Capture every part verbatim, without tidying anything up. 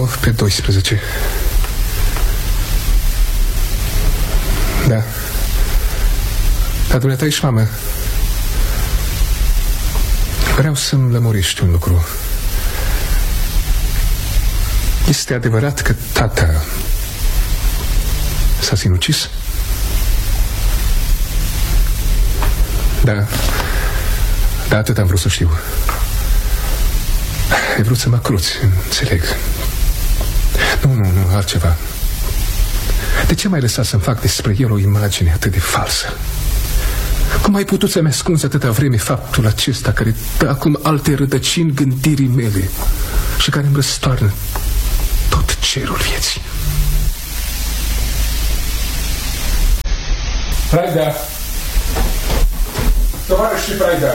pe doisprezece. Da. Dar dumneata ești mamă. Vreau să-mi lămurești un lucru. Este adevărat că tata s-a sinucis? Da. Da, atât am vrut să știu. Ai vrut să mă cruți, înțeleg. Nu, nu, nu, altceva. De ce m-ai lăsat să-mi fac despre el o imagine atât de falsă? Cum ai putut să-mi ascunzi atâta vreme faptul acesta care dă acum alte rădăcini gândirii mele și care îmi răstoarnă tot cerul vieții? Praida! Tovarășii Praida!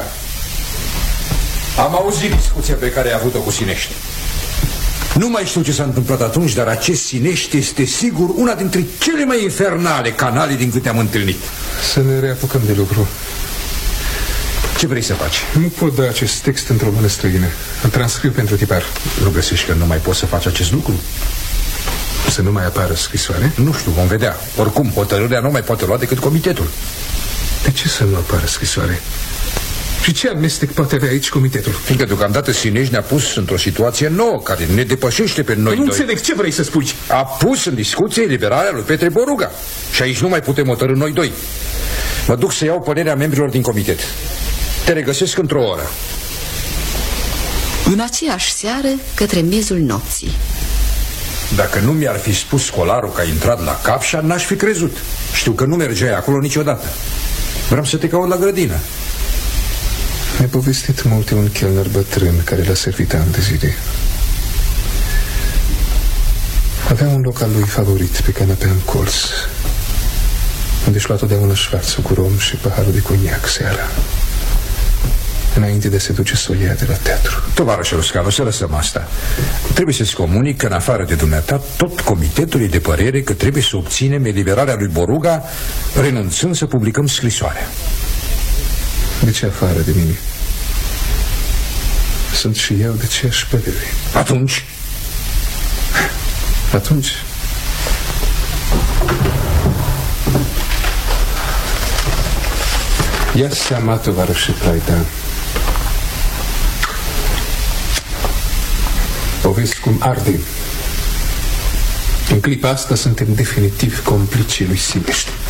Am auzit discuția pe care ai avut-o cu Sinești. Nu mai știu ce s-a întâmplat atunci, dar acest Sinești este sigur una dintre cele mai infernale canale din câte am întâlnit. Să ne reapucăm de lucru. Ce vrei să faci? Nu pot da acest text într-o mână străină. Îl transcriu pentru tipar. Nu găsești că nu mai poți să faci acest lucru? Să nu mai apară scrisoare? Nu știu, vom vedea. Oricum, hotărârea nu mai poate lua decât comitetul. De ce să nu apară scrisoare? Și ce amestec poate avea aici comitetul? Fiindcă deocamdată Sinești ne-a pus într-o situație nouă care ne depășește pe noi nu doi. Nu înțeleg ce vrei să spui. A pus în discuție eliberarea lui Petre Boruga. Și aici nu mai putem hotărî noi doi. Mă duc să iau părerea membrilor din comitet. Te regăsesc într-o oră. În aceeași seară, către miezul nopții. Dacă nu mi-ar fi spus școlarul că a intrat la Capșa, n-aș fi crezut. Știu că nu mergeai acolo niciodată. Vreau să te caut la grădină. Mi-a povestit multe un chelner bătrân care l-a servit ani de zile. Avea un loc al lui favorit pe canapea în colț, unde își lua totdeauna șfațul cu rom și paharul de coniac seara, înainte de a se duce să o ia de la teatru. Tovarășe Ruscanu, să lăsăm asta. Trebuie să-ți comunic că în afară de dumneata, tot comitetul e de părere că trebuie să obținem eliberarea lui Boruga, renunțând să publicăm scrisoarea. De ce afară de mine? Sunt și eu de aceeași părere. Atunci? Atunci? Ia seama, tovarășe Praida. O vezi cum arde. În clipa asta suntem definitiv complicii lui Sinești.